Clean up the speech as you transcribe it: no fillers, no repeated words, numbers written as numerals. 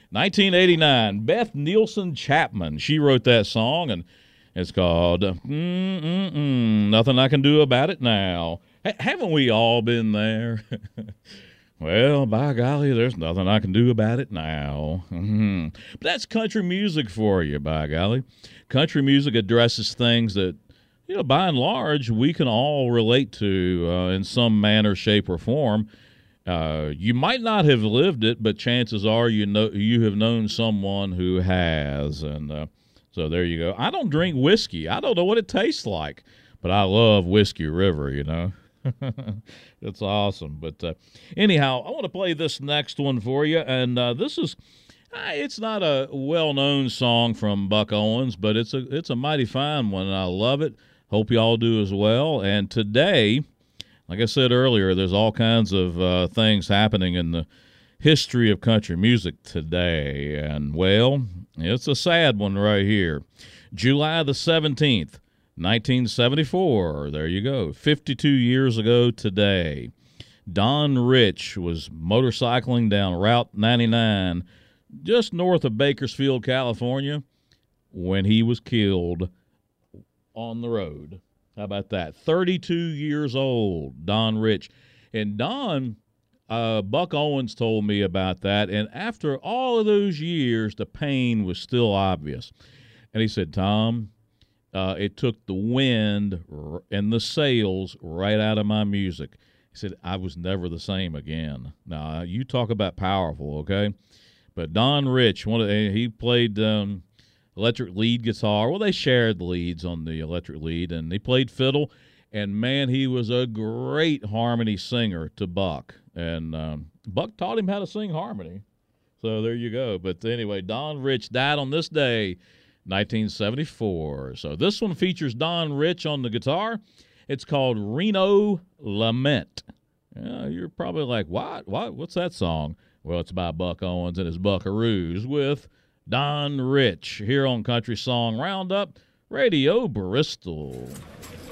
1989, Beth Nielsen Chapman. She wrote that song, and it's called Nothing I Can Do About It Now. Haven't we all been there? Well, by golly, there's nothing I can do about it now. But that's country music for you, by golly. Country music addresses things that, by and large, we can all relate to in some manner, shape, or form. You might not have lived it, but chances are you have known someone who has. And so there you go. I don't drink whiskey. I don't know what it tastes like, but I love Whiskey River, It's awesome. But anyhow, I want to play this next one for you. And this is, it's not a well-known song from Buck Owens, but it's a mighty fine one, and I love it. Hope you all do as well. And today, like I said earlier, there's all kinds of things happening in the history of country music today. And, well, it's a sad one right here. July the 17th. 1974, there you go, 52 years ago today. Don Rich was motorcycling down Route 99 just north of Bakersfield, California, when he was killed on the road. How about that? 32 years old, Don Rich. And Don, Buck Owens told me about that, and after all of those years, the pain was still obvious. And he said, Tom, it took the wind and the sails right out of my music. He said, I was never the same again. Now, you talk about powerful, okay? But Don Rich, he played electric lead guitar. Well, they shared the leads on the electric lead, and he played fiddle. And, man, he was a great harmony singer to Buck. And Buck taught him how to sing harmony. So there you go. But anyway, Don Rich died on this day, 1974. So this one features Don Rich on the guitar. It's called Reno Lament. You're probably like, what? What's that song? Well, it's by Buck Owens and his Buckaroos with Don Rich here on Country Song Roundup, Radio Bristol.